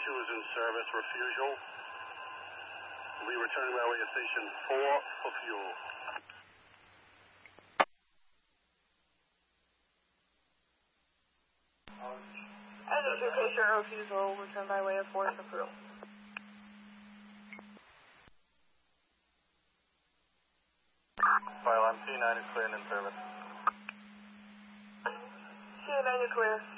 is in service, refusal. We'll be returning by way of station 4 for fuel. Engine 2, patient refusal, return by way of 4 for fuel. File on T9 is clear and in service. T9 is clear.